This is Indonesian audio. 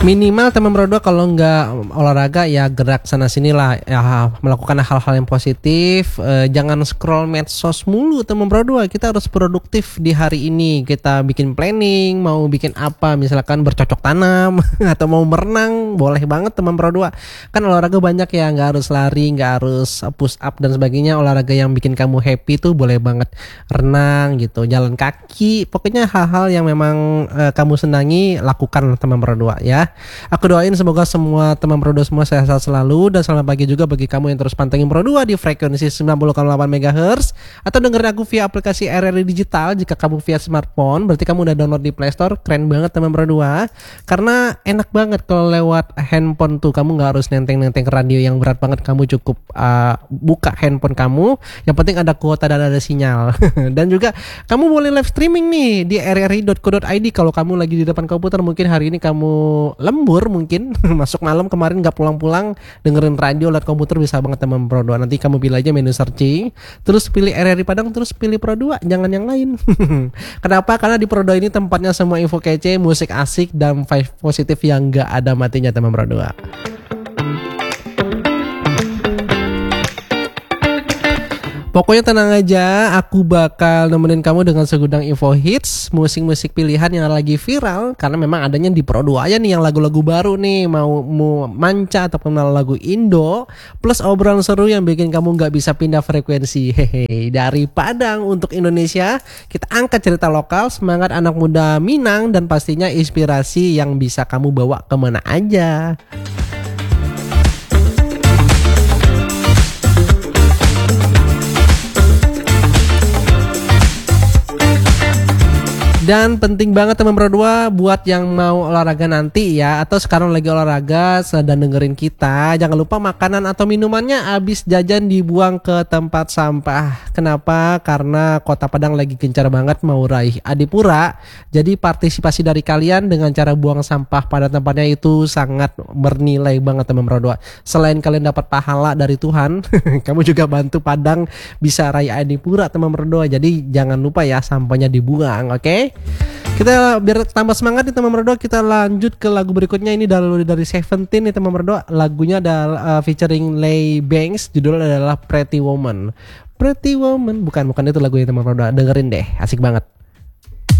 Minimal teman berdua kalau nggak olahraga ya gerak sana sini lah ya, melakukan hal-hal yang positif. Jangan scroll medsos mulu teman berdua. Kita harus produktif di hari ini. Kita bikin planning, mau bikin apa, misalkan bercocok tanam atau mau berenang, boleh banget teman berdua. Kan olahraga banyak ya, nggak harus lari, nggak harus push up dan sebagainya. Olahraga yang bikin kamu happy tuh boleh banget, renang gitu, jalan kaki, pokoknya hal-hal yang memang kamu senangi lakukan teman berdua ya. Aku doain semoga semua teman Pro 2 semua sehat selalu, dan selamat pagi juga bagi kamu yang terus pantengin Pro 2 di frekuensi 90,8 MHz atau dengerin aku via aplikasi RRI Digital. Jika kamu via smartphone berarti kamu udah download di Play Store. Keren banget teman Pro 2, karena enak banget kalau lewat handphone tuh kamu nggak harus nenteng-nenteng radio yang berat banget. Kamu cukup buka handphone kamu, yang penting ada kuota dan ada sinyal. Dan juga kamu boleh live streaming nih di rri.co.id. kalau kamu lagi di depan komputer, mungkin hari ini kamu lembur, mungkin masuk malam kemarin gak pulang-pulang, dengerin radio lewat komputer, bisa banget teman Pro 2. Nanti kamu pilih aja menu searching, terus pilih RRI Padang, terus pilih Pro 2, jangan yang lain. Kenapa? Karena di Pro 2 ini tempatnya semua info kece, musik asik, dan vibe positif yang gak ada matinya teman Pro 2. Pokoknya tenang aja, aku bakal nemenin kamu dengan segudang info hits, musik-musik pilihan yang lagi viral, karena memang adanya di Pro 2 aja nih yang lagu-lagu baru nih, mau manca ataupun lagu Indo, plus obrolan seru yang bikin kamu gak bisa pindah frekuensi. Hehe, dari Padang untuk Indonesia, kita angkat cerita lokal, semangat anak muda Minang, dan pastinya inspirasi yang bisa kamu bawa kemana aja. Dan penting banget teman Pro 2 buat yang mau olahraga nanti ya, atau sekarang lagi olahraga sedang dengerin kita, jangan lupa makanan atau minumannya habis jajan dibuang ke tempat sampah. Kenapa? Karena Kota Padang lagi gencar banget mau raih Adipura. Jadi partisipasi dari kalian dengan cara buang sampah pada tempatnya itu sangat bernilai banget teman Pro 2. Selain kalian dapat pahala dari Tuhan, kamu juga bantu Padang bisa raih Adipura teman Pro 2. Jadi jangan lupa ya sampahnya dibuang, oke? Kita biar tambah semangat nih teman berdua, kita lanjut ke lagu berikutnya. Ini dari Seventeen nih teman berdua. Lagunya adalah featuring Lay Banks, judulnya adalah Pretty Woman. Pretty Woman, bukan itu lagunya teman berdua. Dengerin deh, asik banget.